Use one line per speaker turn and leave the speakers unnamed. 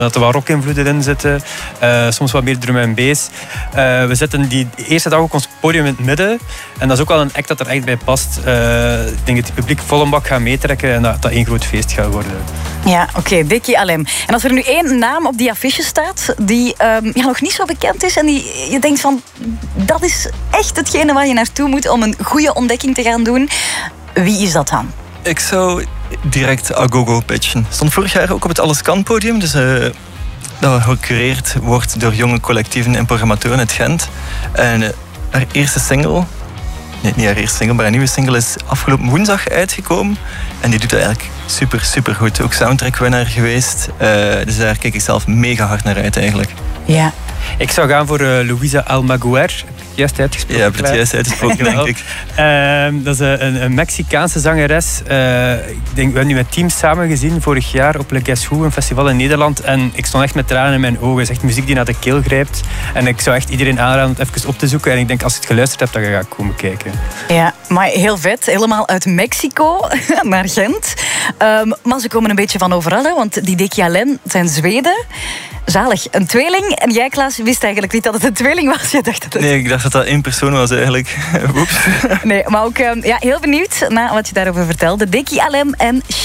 Dat er wat rockinvloeden in zitten. Soms wat meer drum en bass. We zetten die eerste dag ook ons podium in het midden. En dat is ook wel een act dat er echt bij past. Ik denk dat het publiek vol een bak gaat meetrekken en dat één groot feest gaat worden.
Ja, oké, Dickie Alem. En als er nu één naam op die affiche staat die nog niet zo bekend is en die je denkt van, dat is echt hetgene waar je naartoe moet om een goede ontdekking te gaan doen. Wie is dat dan?
Ik zou direct Agogo pitchen. Stond vorig jaar ook op het Alles Kan podium. Dus dat gecureerd wordt door jonge collectieven en programmatoren uit Gent. En haar eerste single... Nee, niet haar eerste single, maar haar nieuwe single is afgelopen woensdag uitgekomen. En die doet het eigenlijk super goed. Ook soundtrack-winnaar geweest. Dus daar kijk ik zelf mega hard naar uit eigenlijk.
Ja.
Ik zou gaan voor Luisa Almaguer. Juist uitgesproken.
Ja, ik heb het juist uitgesproken, denk ik.
Dat is een Mexicaanse zangeres. Ik denk, we hebben nu met teams samen gezien vorig jaar op Le Guess Who, een festival in Nederland. En ik stond echt met tranen in mijn ogen. Het is echt muziek die naar de keel grijpt. En ik zou echt iedereen aanraden om het even op te zoeken. En ik denk, als je het geluisterd hebt, dan ga je komen kijken.
Ja, maar heel vet. Helemaal uit Mexico naar Gent. Maar ze komen een beetje van overal, hè, want die Dickie Alem zijn Zweden. Zalig. Een tweeling. En jij, Klaas, wist eigenlijk niet dat het een tweeling was. Je dacht dat het...
Nee, ik dacht dat dat één persoon was eigenlijk. Oeps.
Nee, maar ook heel benieuwd naar wat je daarover vertelde. Dickie Alem en